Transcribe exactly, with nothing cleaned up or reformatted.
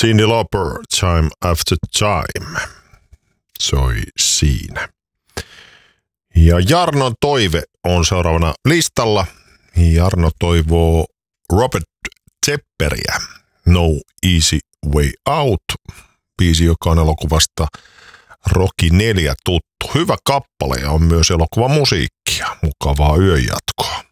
Cyndi Lauper, Time After Time, soi siinä. Ja Jarnon toive on seuraavana listalla. Jarno toivoo Robert Zepperiä, No Easy Way Out, biisi, joka on elokuvasta Rocky neljä tuttu. Hyvä kappale ja on myös elokuvan musiikkia. Mukavaa yönjatkoa.